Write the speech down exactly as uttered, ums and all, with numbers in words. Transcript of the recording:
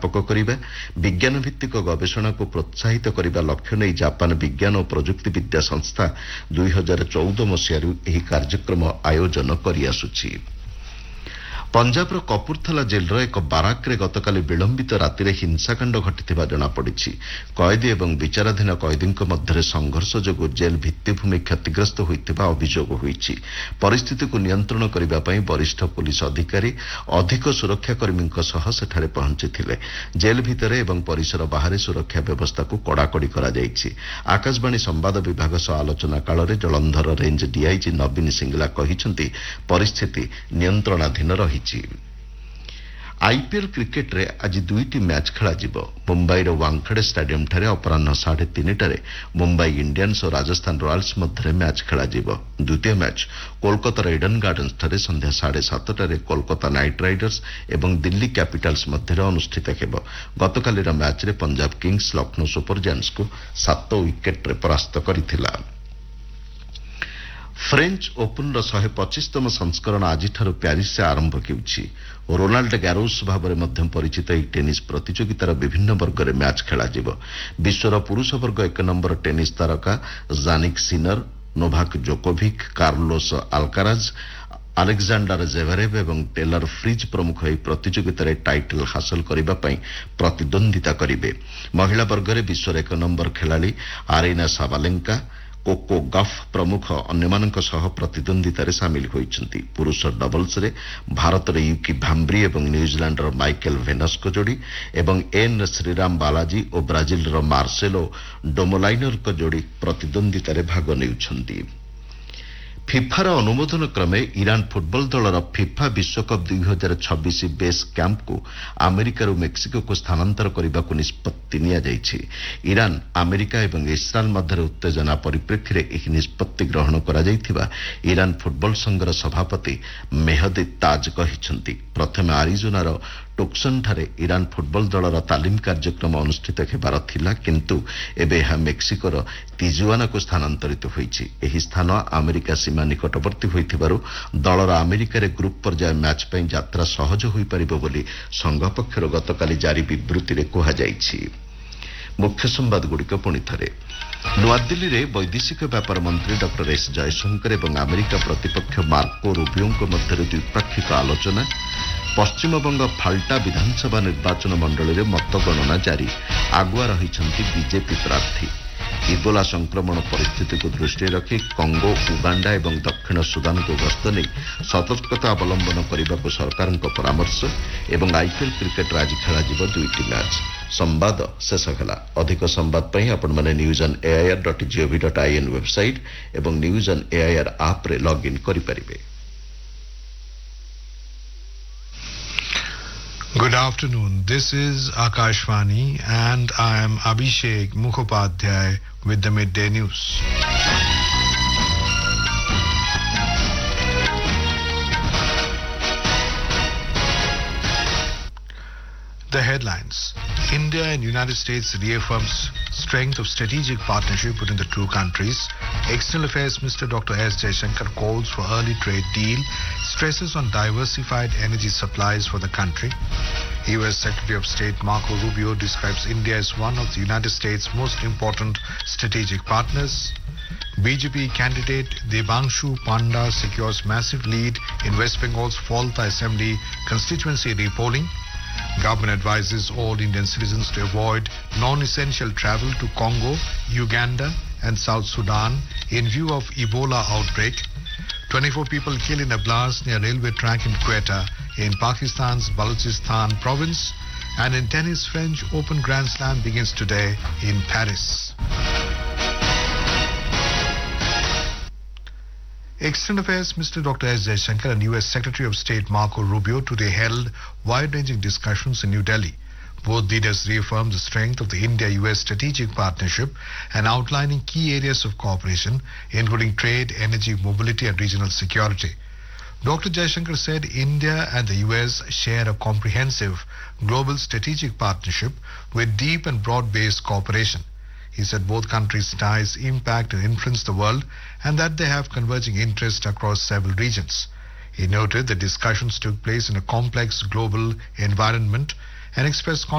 ବ୍ୟାପକ କରିବା, ବିଜ୍ଞାନ ଭିତ୍ତିକ ଗବେଷଣାକୁ ପ୍ରୋତ୍ସାହିତ କରିବା ଲକ୍ଷ୍ୟ ନେଇ ଜାପାନ ବିଜ୍ଞାନ ଓ ପ୍ରଯୁକ୍ତି ବିଦ୍ୟା ସଂସ୍ଥା ଦୁଇ ହଜାର ଚଉଦ ମସିହାରୁ ଏହି କାର୍ଯ୍ୟକ୍ରମ ଆୟୋଜନ କରିଆସୁଛି। ପଞ୍ଜାବର କପୁରଥଲା ଜେଲ୍ର ଏକ ବାରାକ୍ରେ ଗତକାଲି ବିଳମ୍ବିତ ରାତିରେ ହିଂସାକାଣ୍ଡ ଘଟିଥିବା ଜଣାପଡ଼ିଛି। କଏଦୀ ଏବଂ ବିଚାରାଧୀନ କଏଦୀଙ୍କ ମଧ୍ୟରେ ସଂଘର୍ଷ ଯୋଗୁଁ ଜେଲ୍ ଭିତ୍ତିଭୂମି କ୍ଷତିଗ୍ରସ୍ତ ହୋଇଥିବା ଅଭିଯୋଗ ହୋଇଛି। ପରିସ୍ଥିତିକୁ ନିୟନ୍ତ୍ରଣ କରିବା ପାଇଁ ବରିଷ୍ଠ ପୁଲିସ ଅଧିକାରୀ ଅଧିକ ସୁରକ୍ଷାକର୍ମୀଙ୍କ ସହ ସେଠାରେ ପହଞ୍ଚିଥିଲେ। ଜେଲ୍ ଭିତରେ ଏବଂ ପରିସର ବାହାରେ ସୁରକ୍ଷା ବ୍ୟବସ୍ଥାକୁ କଡ଼ାକଡ଼ି କରାଯାଇଛି। ଆକାଶବାଣୀ ସମ୍ବାଦ ବିଭାଗ ସହ ଆଲୋଚନା କାଳରେ ଜଳନ୍ଧର ରେଞ୍ଜ ଡିଆଇଜି ନବୀନ ସିଂଗଲା କହିଛନ୍ତି ପରିସ୍ଥିତି ନିୟନ୍ତ୍ରଣାଧୀନ ରହିଛି। ଆଇପିଏଲ୍ କ୍ରିକେଟରେ ଆଜି ଦୁଇଟି ମ୍ୟାଚ୍ ଖେଳାଯିବ। ମୁମ୍ବାଇର ୱାଙ୍ଗଖେଡେ ଷ୍ଟାଡିୟମଠାରେ ଅପରାହ୍ନ ସାଢ଼େ ତିନିଟାରେ ମୁମ୍ବାଇ ଇଣ୍ଡିଆନ୍ସ ଓ ରାଜସ୍ଥାନ ରୟାଲ୍ସ ମଧ୍ୟରେ ମ୍ୟାଚ୍ ଖେଳାଯିବ। ଦ୍ୱିତୀୟ ମ୍ୟାଚ୍ କୋଲକାତାର ଇଡେନ୍ ଗାର୍ଡେନ୍ସଠାରେ ସନ୍ଧ୍ୟା ସାଢ଼େ ସାତଟାରେ କୋଲକାତା ନାଇଟ୍ ରାଇଡର୍ସ ଏବଂ ଦିଲ୍ଲୀ କ୍ୟାପିଟାଲ୍ସ ମଧ୍ୟରେ ଅନୁଷ୍ଠିତ ହେବ। ଗତକାଲିର ମ୍ୟାଚ୍ରେ ପଞ୍ଜାବ କିଙ୍ଗସ୍ ଲକ୍ଷ୍ନୌ ସୁପର ଜାୟାଣ୍ଟସକୁ ସାତ ୱିକେଟ୍ରେ ପରାସ୍ତ କରିଥିଲା। ଫ୍ରେଞ୍ଚ ଓପନ୍ର ଶହେ ପଚିଶତମ ସଂସ୍କରଣ ଆଜିଠାରୁ ପ୍ୟାରିସ୍ରେ ଆରମ୍ଭ ହେଉଛି। ରୋନାଲ୍ଡ ଗ୍ୟାରୋସ୍ ଭାବରେ ମଧ୍ୟ ପରିଚିତ ଏହି ଟେନିସ୍ ପ୍ରତିଯୋଗିତାର ବିଭିନ୍ନ ବର୍ଗରେ ମ୍ୟାଚ୍ ଖେଳାଯିବ। ବିଶ୍ୱର ପୁରୁଷ ବର୍ଗ ଏକ ନମ୍ବର ଟେନିସ୍ ତାରକା Jannik Sinner, Novak Djokovic, Carlos ଆଲକାରାଜ, Alexander ଜେଭରେଭ୍ ଏବଂ ଟେଲର ଫ୍ରିଜ୍ ପ୍ରମୁଖ ଏହି ପ୍ରତିଯୋଗିତାରେ ଟାଇଟଲ୍ ହାସଲ କରିବା ପାଇଁ ପ୍ରତିଦ୍ୱନ୍ଦିତା କରିବେ। ମହିଳା ବର୍ଗରେ ବିଶ୍ୱର ଏକ ନମ୍ବର ଖେଳାଳି ଆରିନା ସାବାଲେଙ୍କା, କୋକୋ ଗଫ୍ ପ୍ରମୁଖ ଅନ୍ୟମାନଙ୍କ ସହ ପ୍ରତିଦ୍ୱନ୍ଦିତାରେ ସାମିଲ ହୋଇଛନ୍ତି। ପୁରୁଷ ଡବଲ୍ସରେ ଭାରତର ୟୁକି ଭାମ୍ବ୍ରି ଏବଂ ନ୍ୟୁଜିଲାଣ୍ଡର ମାଇକେଲ ଭେନସ୍ଙ୍କ ଯୋଡ଼ି ଏବଂ ଏନ୍ ଶ୍ରୀରାମ ବାଲାଜୀ ଓ ବ୍ରାଜିଲର ମାର୍ସେଲୋ ଡୋମୋଲାଇନରଙ୍କ ଯୋଡ଼ି ପ୍ରତିଦ୍ୱନ୍ଦିତାରେ ଭାଗ ନେଉଛନ୍ତି। ଫିଫାର ଅନୁମୋଦନ କ୍ରମେ ଇରାନ ଫୁଟବଲ ଦଳର ଫିଫା ବିଶ୍ୱକପ୍ ଦୁଇ ହଜାର ଛବିଶ ବେସ୍ କ୍ୟାମ୍ପକୁ ଆମେରିକାରୁ ମେକ୍ସିକୋକୁ ସ୍ଥାନାନ୍ତର କରିବାକୁ ନିଷ୍ପତ୍ତି ନିଆଯାଇଛି। ଇରାନ, ଆମେରିକା ଏବଂ ଇସ୍ରାଏଲ ମଧ୍ୟରେ ଉତ୍ତେଜନା ପରିପ୍ରେକ୍ଷୀରେ ଏହି ନିଷ୍ପତ୍ତି ଗ୍ରହଣ କରାଯାଇଥିବା ଇରାନ ଫୁଟବଲ ସଂଘର ସଭାପତି ମେହଦି ତାଜ କହିଛନ୍ତି। ପ୍ରଥମେ ଆରିଜୋନାର ଟୁକ୍ସନ୍ଠାରେ ଇରାନ ଫୁଟବଲ ଦଳର ତାଲିମ କାର୍ଯ୍ୟକ୍ରମ ଅନୁଷ୍ଠିତ ହେବାର ଥିଲା, କିନ୍ତୁ ଏବେ ଏହା ମେକ୍ସିକୋର ତିଜୁଆନାକୁ ସ୍ଥାନାନ୍ତରିତ ହୋଇଛି। ଏହି ସ୍ଥାନ ଆମେରିକା ସୀମା ନିକଟବର୍ତ୍ତୀ ହୋଇଥିବାରୁ ଦଳର ଆମେରିକାରେ ଗ୍ରୁପ୍ ପର୍ଯ୍ୟାୟ ମ୍ୟାଚ୍ ପାଇଁ ଯାତ୍ରା ସହଜ ହୋଇପାରିବ ବୋଲି ସଂଘ ପକ୍ଷରୁ ଗତକାଲି ଜାରି ବିବୃତ୍ତିରେ କୁହାଯାଇଛି। ମୁଖ୍ୟ ସମ୍ବାଦଗୁଡ଼ିକ ପୁଣି ଥରେ। ନୂଆଦିଲ୍ଲୀରେ ବୈଦେଶିକ ବ୍ୟାପାର ମନ୍ତ୍ରୀ ଡକ୍ଟର ଏସ୍ ଜୟଶଙ୍କର ଏବଂ ଆମେରିକା ପ୍ରତିପକ୍ଷ ମାର୍କୋ ରୁବିଓଙ୍କ ମଧ୍ୟରେ ଦ୍ୱିପାକ୍ଷିକ ଆଲୋଚନା। ପଶ୍ଚିମବଙ୍ଗ ଫାଲ୍ଟା ବିଧାନସଭା ନିର୍ବାଚନ ମଣ୍ଡଳୀରେ ମତଗଣନା ଜାରି। ଆଗୁଆ ରହିଛନ୍ତି ବିଜେପି ପ୍ରାର୍ଥୀ। ଇବୋଲା ସଂକ୍ରମଣ ପରିସ୍ଥିତିକୁ ଦୃଷ୍ଟିରେ ରଖି କଙ୍ଗୋ, ଉଗାଣ୍ଡା ଏବଂ ଦକ୍ଷିଣ ସୁଦାନକୁ ଗସ୍ତ ନେଇ ସତର୍କତା ଅବଲମ୍ବନ କରିବାକୁ ସରକାରଙ୍କ ପରାମର୍ଶ। ଏବଂ ଆଇପିଏଲ୍ କ୍ରିକେଟରେ ଆଜି ଖେଳାଯିବ ଦୁଇଟି ମ୍ୟାଚ୍। ସମ୍ବାଦ ଶେଷ ହେଲା। ଅଧିକ ସମ୍ବାଦ ପାଇଁ ଆପଣମାନେ news on AIR dot GOV dot IN website ଏବଂ ନ୍ୟୁଜ୍ ଅନ୍ ଏଆଇଆର୍ ଆପ୍ରେ ଲଗ୍ଇନ୍ କରିପାରିବେ। Good afternoon. This is Akashvani and I am Abhishek Mukhopadhyay with the Midday News. The headlines. India and United States reaffirms strength of strategic partnership between the two countries. External Affairs Minister Doctor S. Jaishankar calls for early trade deal, stresses on diversified energy supplies for the country. U S Secretary of State Marco Rubio describes India as one of the United States' most important strategic partners. B J P candidate Devanshu Panda secures massive lead in West Bengal's Falta Assembly constituency repolling. Government advises all Indian citizens to avoid non-essential travel to Congo, Uganda and South Sudan in view of Ebola outbreak. twenty-four people killed in a blast near railway track in Quetta in Pakistan's Balochistan province. And in tennis, French Open Grand Slam begins today in Paris. External Affairs Minister Doctor S. Jaishankar and U S Secretary of State Marco Rubio today held wide-ranging discussions in New Delhi. Both leaders reaffirmed the strength of the India-U S strategic partnership and outlining key areas of cooperation, including trade, energy, mobility and regional security. Doctor Jaishankar said India and the U S share a comprehensive global strategic partnership with deep and broad-based cooperation. He said both countries' ties impact and influence the world and that they have converging interests across several regions. He noted that discussions took place in a complex global environment and expressed confidence